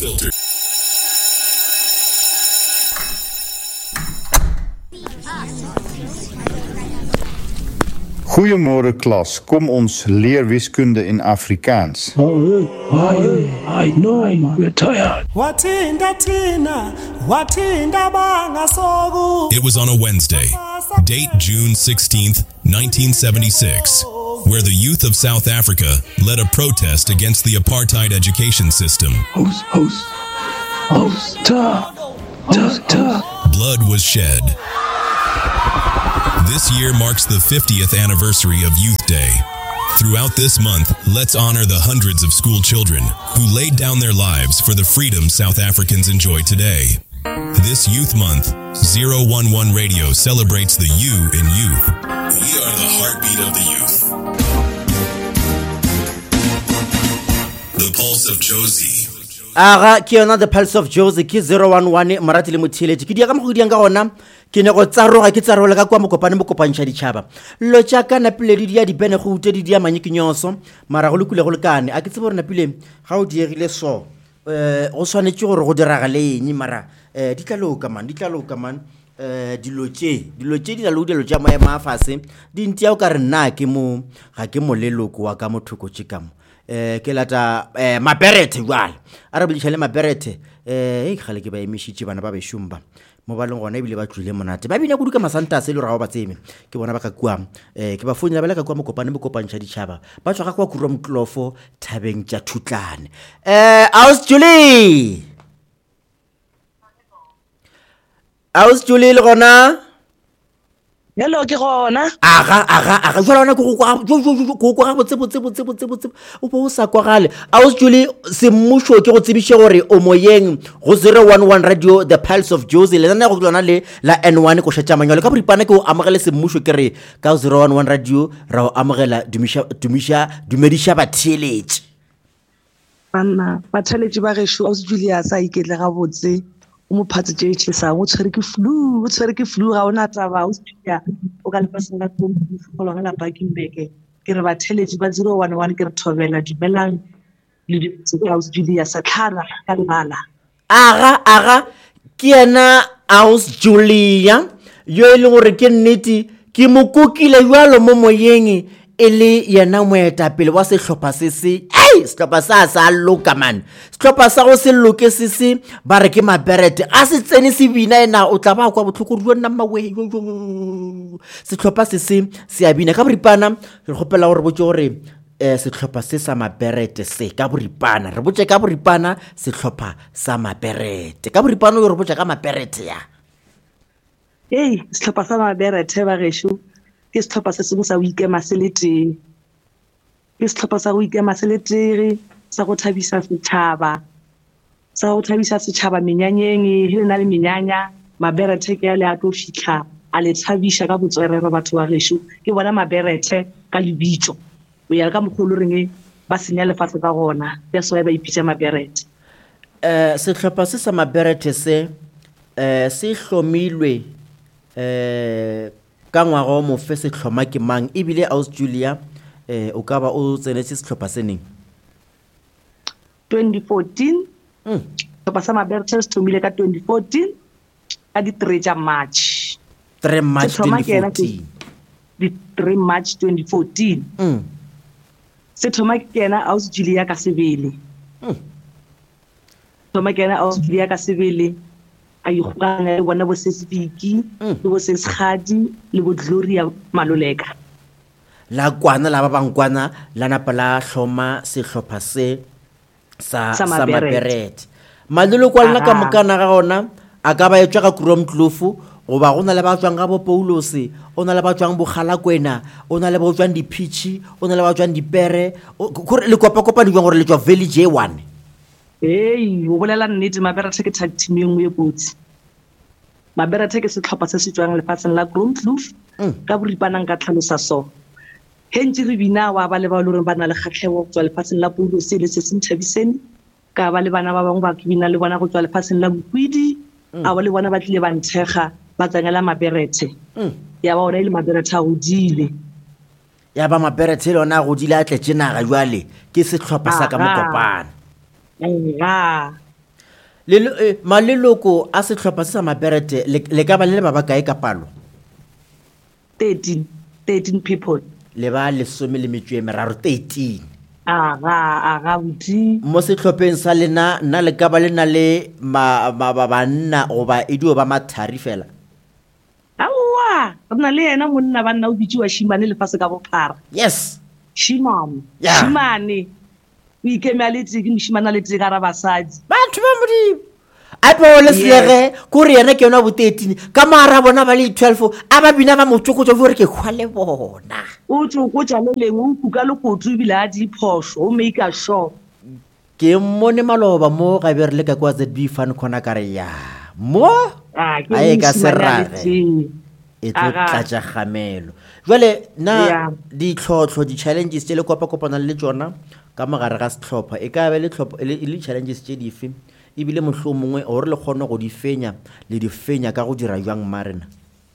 Unfiltered. Goeiemôre klas, kom ons leer wiskunde in Afrikaans. I know, we're tired. It was on a Wednesday, date June 16th, 1976, where the youth of South Africa led a protest against the apartheid education system. Blood was shed. This year marks the 50th anniversary of Youth Day. Throughout this month, let's honor the hundreds of school children who laid down their lives for the freedom South Africans enjoy today. This Youth Month, 011 Radio celebrates the you in youth. We are the heartbeat of the youth. The Pulse of Josie. Aga ke yona the Pulse of Josie ke 011 Marati le Motheletši ke dia ka mogodi nga gona ke ne go tsaroga ke tsarola ka kwa mokopane mokopantsha ditšhaba lo tša ka napile di dia dipene go ute di dia manyekinyoso mara go lekule go lekane a ke tsebe gore napile ga o diegile so go swanetse gore go diragaleng mara di tla loka man dilo tše di la lo dilo tša maema a fase di ntia o ka re nna ke mo ga ke mo leloko wa ka mothoko tšikamo ke lata maberete jwale a re bolešale maberete gale ke ba emešitše bana ba bešomba mo ba leng gona ebile ba tlile monate ba bina kudu ka masantase le rago ba tseme ke bona ba ka kuang ke ba founela ba le ka kwa mokopantšha ditšhaba ba tswa ga kwa kurwa motlofo thabeng tša thutlane Aus Julie le gona Hello ke gona aga jwala ona go kwa botse o bo sa kwa gale Aus Julie se mmusho ke go tsebishe gore o moyeng go 011 Radio the Pulse of Josie le nna go lona le la N1 go shetša manyalo ka boripana ke o amogele se mmusho ke re ka 011 Radio ra o amogela dumedisha batheletši bana batheletši ba gešo Aus Julie a sa iketle ga botse mo phatse tše sa o tshwere ke flu ga ona taba o tsya o ka lepaseng la go go la baking beke ke re batheletši ba 011 ke re thobela dumelang le di Aus Julie sa tlhara ka lebala aga ke yena Aus Julia yo ile gore ke nnete ke mokokile jwalo mo moyeng ele yena moetapele wa sehlopha se sehlopha sa loka man sehlopha sa go se loke se ba re ke maberete a se tsene se bina ena o tla ba kwa botlhoko ro nna mawe sehlopha se a bina ka boripana re gopela gore botse gore sehlopha se sa maberete se ka boripana re botse ka boripana sehlopha sa maberete ka boripana yo re botse ka maberete ya sehlopha sa maberete ba gešo ke setlhopha se sengwe sa o ikema seleteng ke setlhopha sa go ikema seleteng sa go thabisa setšhaba menyanyeng le na le menyanya maberete ke le a tlo fitlha a le thabisha ka botswerere batho ba gešo ke bona maberete ka lebitso o ya ka mogolo reng ba senya lefatshe ka gona ya so ba ipitsa maberete setlhopha se sa maberete se hlomilwe ka ngwaga o mo fe setlhoma ke mang ebile Aus Julia o ka ba o tsenetse setlhopha se neng 2014 setlhopha sa maberete se thomile ka 2014 ka di 3 tša March 3 March 2014 di 3 March 2014 se thoma ke yena Aus Julia ka sebele thoma ke yena Aus Julia ka sebele a ikgwana le bona bo sesipiki le bo seskhadi le bo Gloria Maloleka la kwana la ba bangkwana la napa la hloma sehlopha se sa maberete malolo kwa lena ka mokana ga gona a ka ba etswa ka kurwa motlofu go ba gona le ba tswang ga bo Paulos o na le ba tswang Bogalakwena o na le ba tswang dipitchi o na le ba tswang dipere le kopa di gore le tswa Valley J1 o bolela nnete maberete ke tag team engwe e botse maberete ke setlhopha se se tswang lefatsheng la Groundkloof ka boripanang ka tlhalosa so hentse re bina wa ba le ba lore ba na le kgatlhego go tswa lefatsheng la Paulos le se se nthabiseng ka ba le bana ba bangwe ba bina le bona go tswa lefatsheng la Bokwidi a ba le bona ba tlile ba nthega ba tsangela maberete ya ba ona ile maberete a godile ya ba maberete lona a godile a tletse naga jwale ke setlhopha sa ka mokopana maleloko a setlhopha se sa maberete le ka ba le ba bakae ka palo 13 people le ba 13 aga bodi mo setlhopheng sa lena nna le ka ba le na le banna goba edio ba mathari fela aowa re na le yena monna banna o bitsiwa Shimane lefase ka bophara yes Shimane Yeah. Shimane o ikemealetse ke moshimane a letse ka ra basadi batho ba modimo a pe o le selege kore yena ke yona bo 13 ka mara bona ba le 12 a ba bina ba motsokotso gore ke khwale bona o tsokotsa le leng o kuka le kotsu bile a diphoso o make sure ke mmone maloba mo ga be re le ka kwa ZB fan khona kare ya mo ke a e ka moshimane a serare letseng. e tlo Aga. tlatša gamelo jwale na Yeah. ditlhotlho di-challenges tse le kopanang le tsona ka mogare ga setlhopha e ka be le challenges tse dife ebile mohlomongwe mongwe gore le kgone go di fenya le di fenya ka go dira jwang marena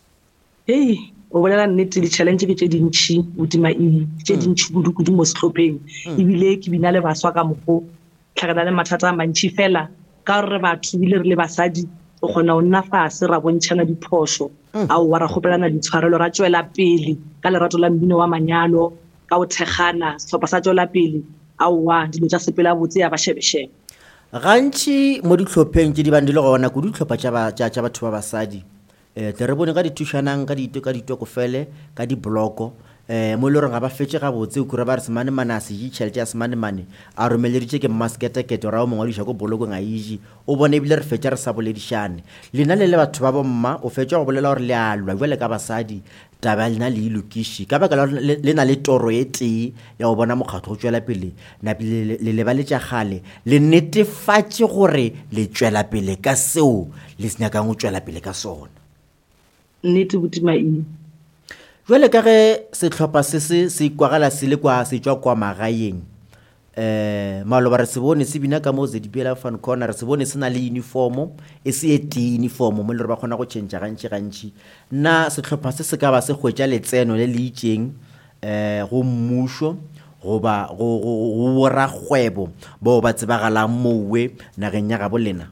hei o bolela nnete di-challenge ke tse dintšhi modima tse dintšhi kudu mo setlhopheng ebile ke bina le baswa ka mokgo tlhakana le mathata a mantšhi fela ka gore batho ebile re le basadi o kgona go nna fase ra bontšhana diphoso ao wa ra kgopelana ditshwarelo ra tswela pele ka lerato la mmino wa manyalo ka go thekgana setlhopha sa tswela pele aowa dilo tša sepele a botse ya ba shebeshebe gantši mo ditlhopheng tse di bang di le gona ko ditlhopha tša batho ba basadi tle re bone ka dithušanang ka ditokofele ka dibloko mo e le gore ga ba fetse gabotse kore ba re semanemane a seje tšhelete ya semanemane a romeleditše ke mmasketekete ra o mongwe diša ko bolokong a ije o bone ebile re fetša re sa boledišane lena le le batho ba bomma o fetša go bolela gore le a lwa jale ka basadi taba lena le ilokiše ka baka le na le toro e tee ya go bona mokgatlo go tšwela pele le leba le tša gale le netefatše gore le tšwela pele ka seo le se nyakang go tšwela pele ka sona nnete botimaine jwale ka ge setlhopha se ikwagala se le kwa se tswa kwa magaeng maloba re se bone se bina ka mo ZBL fan corner re se bone se na le uniformo e se ete uniformo mo le re ba kgona go tšhentša gantši nna setlhopha se ka ba se hwetša letseno le le itšeng go mmušo goba go borakgwebo bao ba tsebagalang mowe nageng ya gabo lena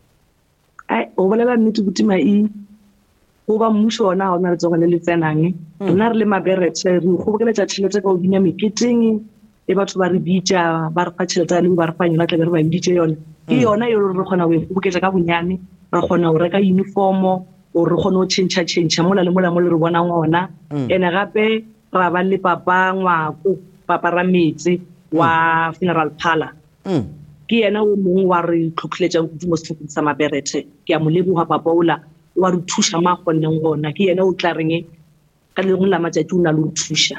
o bolela nnete botimaine go ba mmušo ona ga o na re tsogane le tsenang rona re le maberete re kgobokeletša tšhelete ka o bina meketeng le batho ba re bitša ba re fa tšhelete ya le ba re fa yona tlabe re ba biditše yone ke yona yo re kgona go e kgoboketša ka bonyane re kgona go reka uniformo gore re kgone go tšhentšha mola le mola mo le re bonang ona ene gape ra ba le papa ngwako papa ra metse wa funeral parlor ke yena o mongwe wa re tlhotlheletšang kudu mo setlhopheng sa maberete ke a mo leboga papa ola wa re thuša ma kgonneng gona ke yena o tla reng ka lengwe la matšatši o na le go thuša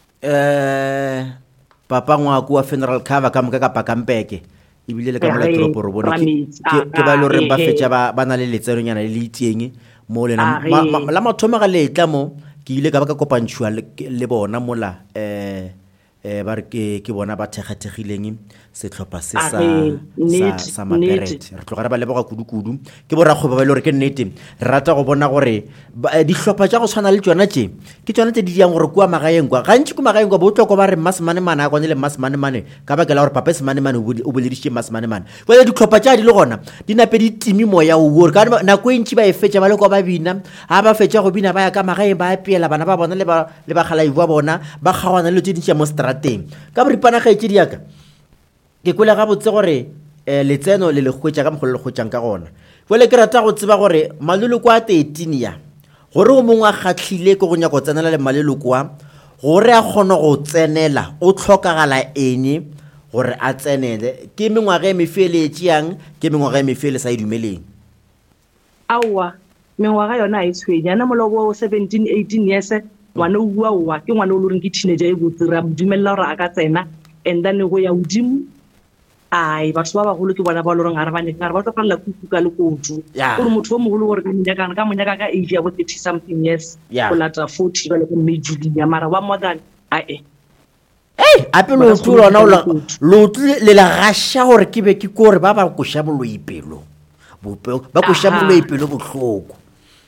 papa ngwako wa funeral cover ka moka ka pakampeke ebile le ka mola toropo re bone ke ba le gore ba fetša ba na le letsenonyana le le itieng mo lena la mathomo ga letla mo ke ile ka ba ka kopantšhiwa le bona mola ba re ke bona ba thekgathegileng setlhopha se sa maberete re tloga re ba leboga kudu ke borakgwebo ba le gore ke nnete re rata go bona gore ditlhopha tša go tshwana le tsona tše ke tsona tse di diang gore kua magaeng kwa gantši ko magaeng kwa botloko ba re mmasemanemane a kwane le mmasemanemane ka bakela gore papa semanemane o boledišitše mmasemanemane jale ditlhopha tša di le gona di nape di timi moya o gore ka nako e ntši ba e fetša ba le kwa ba bina ga ba fetša go bina ba ya ka magaeng ba apeela bana ba bona le bagalaib ba bona ba kgaogana le tse dintšha mo strateng ka boripana gaetse diaka ke kwele gabotse gore letseno le le hwetša ka mogolo le hwetšang ka gona jale ke rata go tseba gore maleloko a 13 ya gore o mongwe a kgatlhile ke go nyaka go tsenela le maleloko a gore a kgone go tsenela o tlhokagala ene gore a tsenele ke mengwaga e mefele e tšeang ke mengwaga e mefele sa e dumeleng aowa mengwaga yona a e tshwenya ana molobo 17-18 years ngwana o bua owa ke ngwana o le goreng ke teenager e botse ra modumelela gore a ka tsena and then go ya godimo ai batho ba bagolo ke bona ba le goreng ga re bane ka re ba tlogelela kuku ka le kotu gore motho o mogolo gore ka monyaka ka age ya bo 30 something years go lata 40 jale ko mme julia mara wa more than ae ape lotu lona lotu le la gasha gore ke be ke kore ba ba koša boloipelo ba koša boloipelo bohloko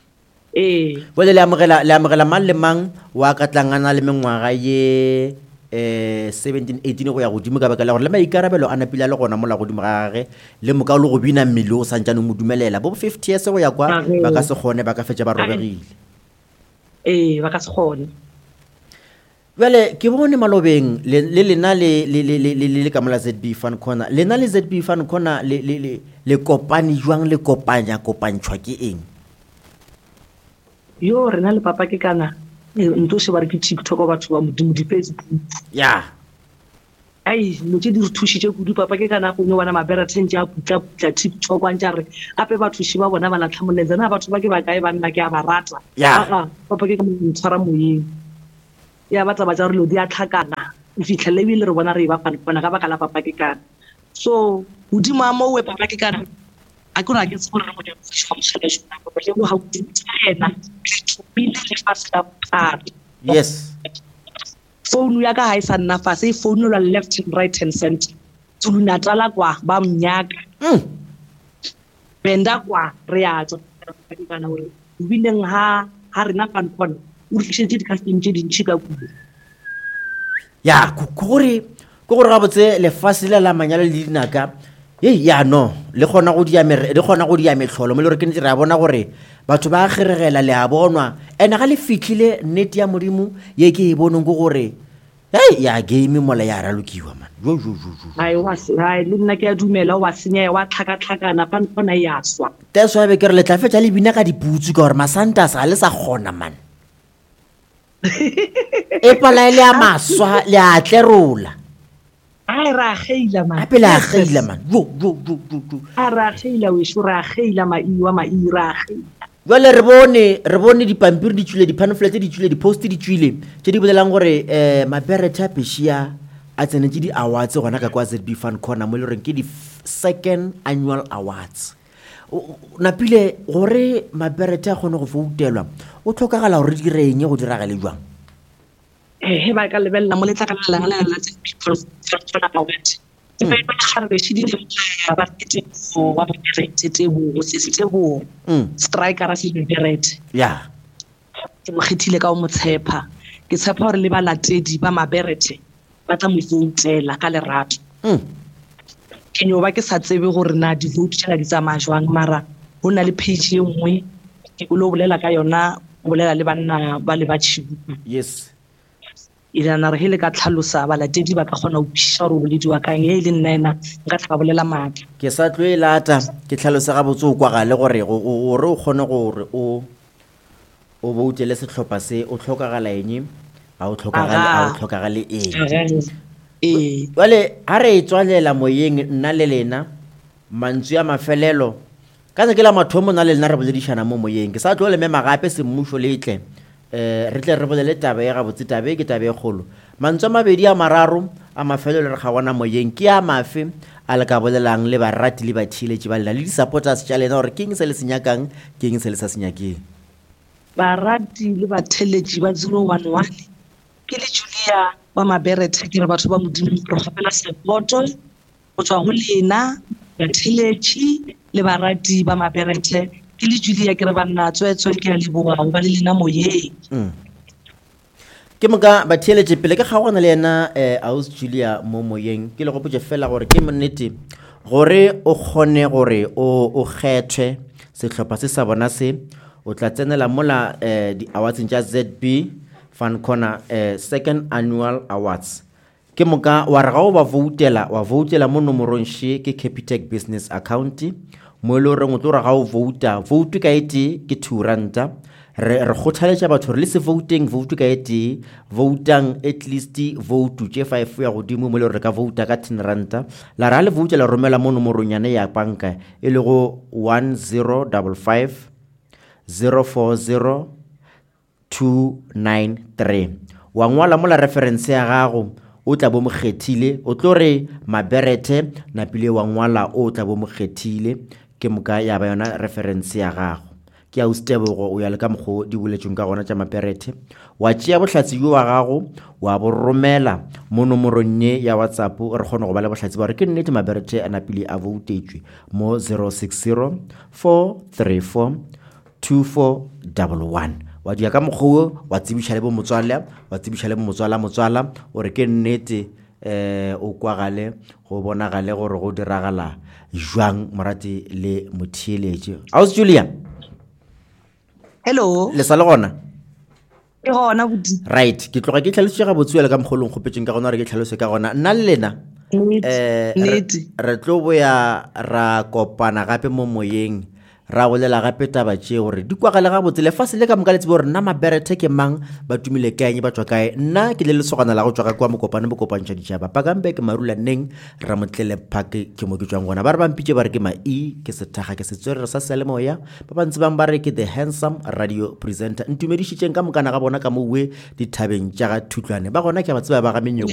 bole le amogela mang le mang wa ka tlangana le mengwaga ye 17-18 go ya godimo ka baka la gore le maikarabelo a napile le gona mola godimo ga gage le moka o le go bina mmele o santsane mo dumelela bo 50 years go ya kwa ba ka se gone ba ka fetša ba robegile ba ka se gone Jale ke bone malobeng le lena le ka mola ZB Fan Corner lena le ZB Fan Corner le kopani jwang le kopantshwa ke eng yo rena le papa ke kana nto se ba re ke TikTok batho ba modimo di Facebook ya ai no tse di re thushitse kudu papa ke kana go nywana mabera tshentse a putla TikTok wa ntjare ape batho shi ba bona ba la tlhamoletse na batho ba ke ba kae ba nna ke a ba rata papa ke mo ntshwara moyeng ya batla ba tsa re lo di a tlhakana o fitlhele bile re bona re ba fana ka baka la papa ke kana so udima mo we papa ke kana a ke re se gore re mo di tshwamsela jona papa ke mo ha o tsena bile le fast yes phone ya ka ha isa nna fase phone la left and right and center tsuna tsala kwa ba mnyaka benda kwa re a tso kana hore bileng ha rena Fan Corner o rishetse di custom tse dintsi ka kudu ya gore ga botse le fasile la manyalo le dinaka ya no le gona go dia metlholo mo le re ke ntse re a bona gore batho ba geregela le a bonwa ene ga le fitlhile net ya modimo ye ke e bonong go gore ya game mola ya ralokiwa man ai le nna ke a dumela wa senya wa tlhaka-tlhakana Fan Corner ya swa that's why be ke re le tla fetša le bina ka diputsu ka gore masanta sa le sa gona man e pala ile a maswa le a tlerola ai ra geila man ape la geila man ra geila we shura geila maiwa maira geila jale re bone dipampiri di tswile di-pamphlet di tswile di-post di tswile tse di bolelang gore Maberete Peshia a tsenetse di-awards gona ka kwa ZB Fan Corner mo le reng ke di-2nd annual awards napile gore Maberete a kgone go foutelwa o tlhokagala gore di reng go diragale jwang he ba ka lebella mo letla ka la people for about ke ba ga re se di ba ke go wa Maberete bo se bo striker a se Maberete ya ke mo khethile ka o motshepa ke tshepa gore le ba latedi ba Maberete ba tla mo voutela ka lerato ke nyo ba ke sa tsebe gore na di vote tsela di tsamaya jwang mara ho na le page e nngwe ke go lo bolela ka yona bolela le banna ba le ba tshibuka yes ila na re hele ka tlhalosa ba latedi ba ka gona o pisha ro boledi wa kang e le nna nka tla bolela matla ke sa tlo e lata ke tlhalosa ga botse o kwa gale gore o kgone gore o voutele setlhopha se o tlhokagala eng a o tlhokagale wale ha re itswalela moyeng nna le lena mantswe ya mafelelo ka se ke la mathomo na le lena re boledišana mo moyeng ke sa tlo le mema gape semmušo letle re tle re bolele tabe ya gabotse tabe ke tabe e kgolo mantswe a mabedi a mararo a mafelelo re ga bona moyeng ke a mafe a le ka bolelang le barati le bathiletše ba lela le di-supporters tša lena gore ke eng se le senyakang ke eng se le sa senyakeng barati le batheletši ba 011 ke le Julia wa Maberete ke re batho ba modimo re gapela sepoto go tswa go lena batheletši le barati ba Maberete ke le Julia ke re banna tswetswe ke le boa ba le lena moyeng ke moka batheletše pele ke kgagwana le yena aus Julia mo moyeng ke le go botse fela gore ke monnete gore o kgone gore o kgethwe setlhopha se sa bona se o tla tsenela mola di-awards tša ZB Fan Corner 2nd annual awards ke moka wa re ga o ba voutela mo nomorong she ke Capitec business account mo le re ngotlo ra ga o vote ka ete ke 2 ranta re kgothaletša batho re le se voting vote ka ete voutang at least vote tše 5 ya godimo mo le re ka vouta ka 10 ranta la ra le voutela romela mo nomorong yane ya banka e le go 1055 040 293 wa ngwala mola reference ya gago o tla bo mo kgethile o tlo re Maberete napile wa ngwala o tla bo mo kgethile ke moka ya ba yona reference ya gago ke a ustebogo o ya le ka mgo di boletseng ka gona tša Maberete wa tšea bohlatsi yo wa gago wa bo romela mo nomorong ye ya WhatsApp re kgone go ba le bohlatsi ba re ke nnete Maberete a napile a voutetswe mo 060 434 2411 wa dia ka mokgwa wa tsibiša le bo motswala wa tsibiša le motswala o re ke nnete o kwagale go bonagale gore go diragala jwang morati le motheeletši. How's Julia? Hello. Le sa le gona? E gona bodi. Right, ke tloga ke tlhalosetse ga botswela ka mogolong khopetseng ka gona re ke tlhalose ka gona nna le lena re tlo boya ra kopana gape mo moyeng ra bolela gape taba tše gore di kwagale ga botse lefase le ka moka le tsebe gore nna Maberethe ke mang ba tumile kae ba tswa kae. Nna ke le lesogana la go tswa ka kwa mokopane bokopantšha ditšhaba Pakambe ke Marulaneng ra motlele phake ke mo ke tswang gona ba re bampitše ba re ke ke sethaga ke setswerere sa selemoya ba bantse bang ba re ke the handsome radio presenter ntumedišitšeng ka mokana ga bona ka mowe dithabeng tša ga thutlwane ba gona ke ba tseba ba ga menyo